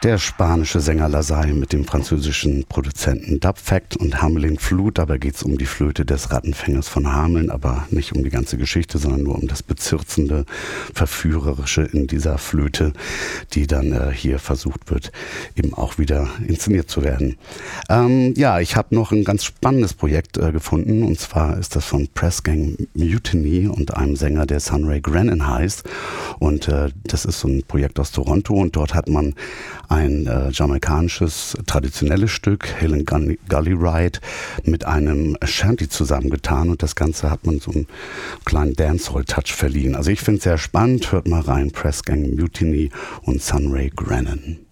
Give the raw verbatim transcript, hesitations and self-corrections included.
Der spanische Sänger Lasai mit dem französischen Produzenten Dubfact und Hamelin Flute. Dabei geht es um die Flöte des Rattenfängers von Hameln, aber nicht um die ganze Geschichte, sondern nur um das Bezirzende, Verführerische in dieser Flöte, die dann äh, hier versucht wird, eben auch wieder inszeniert zu werden. Ähm, ja, ich habe noch ein ganz spannendes Projekt äh, gefunden, und zwar ist das von Press Gang Mutiny und einem Sänger, der Sunray Grennan heißt. Und äh, das ist so ein Projekt aus Toronto, und dort hat man ein äh, jamaikanisches traditionelles Stück, Helen Gully, Gully Ride, mit einem Shanty zusammengetan, und das Ganze hat man so einen kleinen Dancehall-Touch verliehen. Also ich finde es sehr spannend, hört mal rein, Press Gang Mutiny und Sunray Grennan.